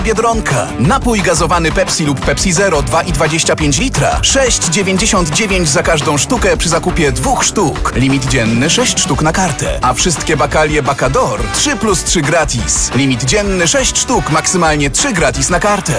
Biedronka. Napój gazowany Pepsi lub Pepsi Zero 2,25 litra. 6,99 za każdą sztukę przy zakupie 2 sztuk. Limit dzienny 6 sztuk na kartę. A wszystkie bakalie Bacador 3+3 gratis. Limit dzienny 6 sztuk, maksymalnie 3 gratis na kartę.